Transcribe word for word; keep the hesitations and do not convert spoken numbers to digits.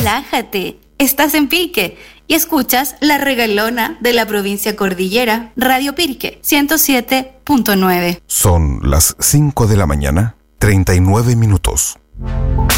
Relájate, estás en Pirque y escuchas La Regalona de la provincia Cordillera, Radio Pirque, ciento siete punto nueve. Son las cinco de la mañana, treinta y nueve minutos.